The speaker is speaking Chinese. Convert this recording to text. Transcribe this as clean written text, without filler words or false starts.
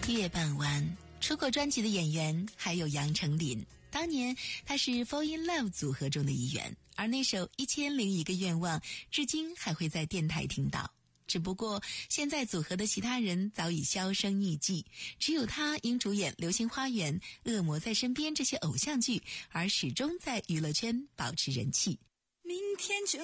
夜半湾出过专辑的演员还有杨丞琳，当年他是 Fall in Love 组合中的一员，而那首1001个愿望至今还会在电台听到。只不过现在组合的其他人早已销声匿迹，只有他因主演《流星花园》《恶魔在身边》这些偶像剧而始终在娱乐圈保持人气。 明天就